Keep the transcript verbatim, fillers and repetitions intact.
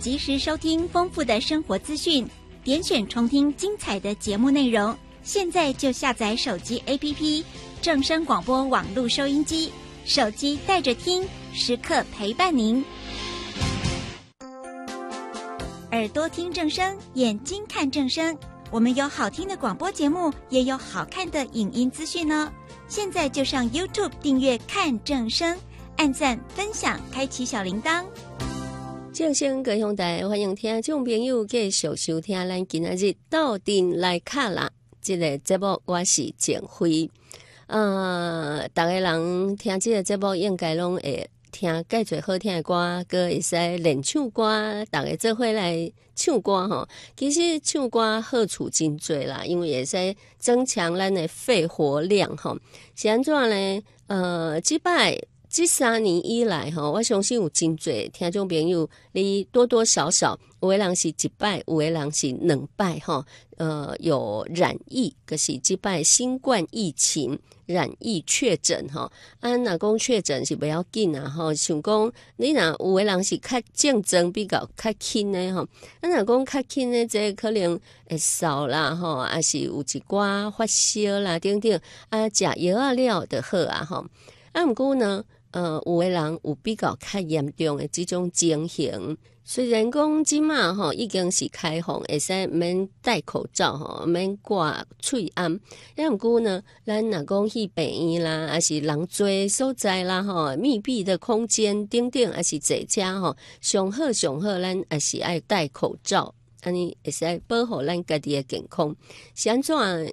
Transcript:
及时收听丰富的生活资讯，点选重听精彩的节目内容。现在就下载手机 A P P 正声广播网络收音机，手机带着听，时刻陪伴您。耳朵听正声，眼睛看正声。我们有好听的广播节目，也有好看的影音资讯哦。现在就上 YouTube 订阅看正声，按赞分享，开启小铃铛。 正声高雄台，欢迎听众朋友继续收听咱今仔日斗阵来卡啦。这个节目我是简辉，呃，大家人听这个节目应该拢会听介侪好听的歌，搁会使练唱歌，大家做伙来唱歌吼。其实唱歌好处真多啦，因为会使增强咱的肺活量吼。是安怎呢？呃，即摆这三年以来吼，我相信有真侪听众朋友，你多多少少有的人是一摆，有的人是两摆吼。呃，有染疫，可是即摆新冠疫情染疫确诊吼，啊，若讲确诊是不要紧啊吼，想讲你若有的人是较症状比较较轻的吼，啊，若讲较轻的这可能会扫啦吼，啊是有一寡发烧啦等等，啊，食药啊了就好啊吼，啊，毋过呢。呃，有的人有比较较严重的这种情形，虽然讲即马吼已经是开放，会使免戴口罩吼，免挂喙罨，但毋过呢，咱若讲去病院啦，还是人多所在啦吼，密闭的空间等等，还是坐车吼，上好上好，咱还是爱戴口罩。安尼会使保护咱家己的健康，是安怎